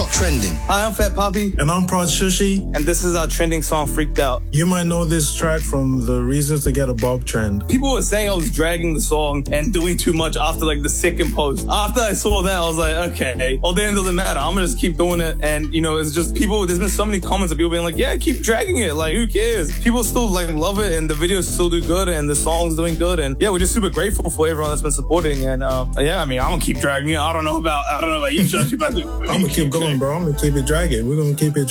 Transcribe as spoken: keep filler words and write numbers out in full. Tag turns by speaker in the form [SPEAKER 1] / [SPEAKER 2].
[SPEAKER 1] Trending.
[SPEAKER 2] Hi, I'm Fat Poppy.
[SPEAKER 3] And I'm Prod Shushi.
[SPEAKER 2] And this is our trending song, Freaked Out.
[SPEAKER 3] You might know this track from the Reasons to Get a Bob trend.
[SPEAKER 2] People were saying I was dragging the song and doing too much after like the second post. After I saw that, I was like, okay, well then it doesn't matter. I'm gonna just keep doing it. And you know, it's just people, there's been so many comments of people being like, yeah, keep dragging it. Like, who cares? People still like love it and the videos still do good and the song's doing good. And yeah, we're just super grateful for everyone that's been supporting. And uh, yeah, I mean, I'm gonna keep dragging it. I don't know about, I don't know about you, Josh.
[SPEAKER 3] I'm gonna keep going, bro. I'm gonna keep it dragging. We're gonna keep it